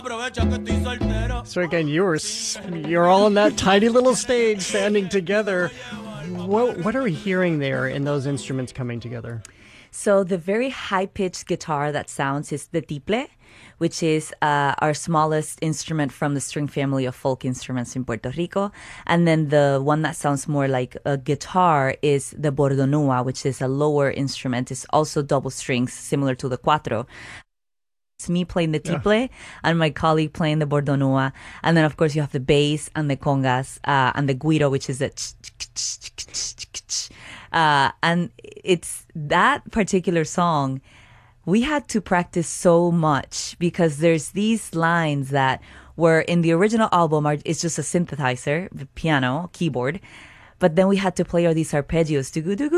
So again, you're all on that tiny little stage standing together. What are we hearing there in those instruments coming together? So the very high-pitched guitar that sounds is the tiple, which is our smallest instrument from the string family of folk instruments in Puerto Rico. And then the one that sounds more like a guitar is the bordonua, which is a lower instrument. It's also double strings, similar to the cuatro. It's me playing the tiple and my colleague playing the bordonua. And then, of course, you have the bass and the congas and the guiro, which is the and it's that particular song. We had to practice so much because there's these lines that were in the original album. It's just a synthesizer, the piano, keyboard. But then we had to play all these arpeggios.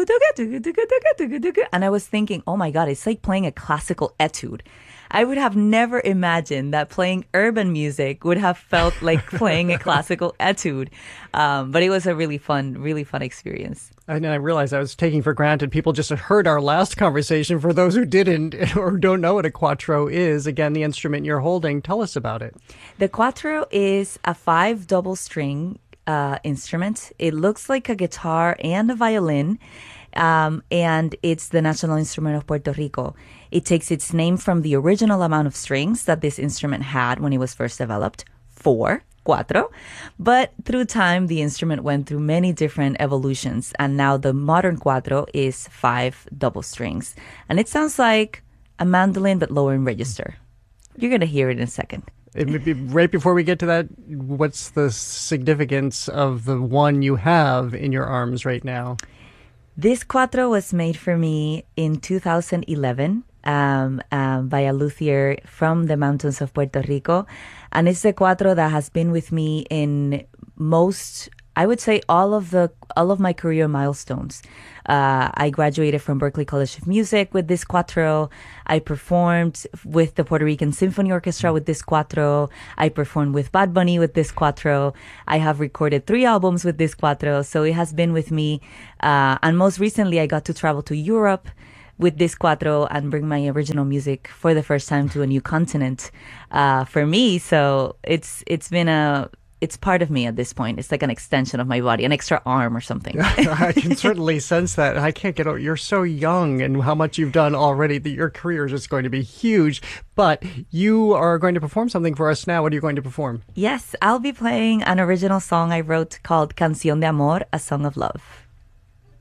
And I was thinking, oh my God, it's like playing a classical etude. I would have never imagined that playing urban music would have felt like playing a classical etude. But it was a really fun experience. And I realized I was taking for granted people just heard our last conversation. For those who didn't or don't know what a cuatro is, again, the instrument you're holding, tell us about it. The cuatro is a 5 double string instrument. It looks like a guitar and a violin. And it's the national instrument of Puerto Rico. It takes its name from the original amount of strings that this instrument had when it was first developed, 4, cuatro. But through time, the instrument went through many different evolutions, and now the modern cuatro is 5 double strings. And it sounds like a mandolin, but lower in register. You're going to hear it in a second. Right before we get to that, what's the significance of the one you have in your arms right now? This cuatro was made for me in 2011 by a luthier from the mountains of Puerto Rico. And it's the cuatro that has been with me in most, I would say, all of my career milestones. I graduated from Berklee College of Music with this cuatro. I performed with the Puerto Rican Symphony Orchestra with this cuatro. I performed with Bad Bunny with this cuatro. I have recorded 3 albums with this cuatro. So it has been with me. And most recently, I got to travel to Europe with this cuatro and bring my original music for the first time to a new continent for me. So it's part of me at this point. It's like an extension of my body, an extra arm or something. I can certainly sense that. I can't get over. You're so young and how much you've done already that your career is just going to be huge. But you are going to perform something for us now. What are you going to perform? Yes, I'll be playing an original song I wrote called Canción de Amor, A Song of Love.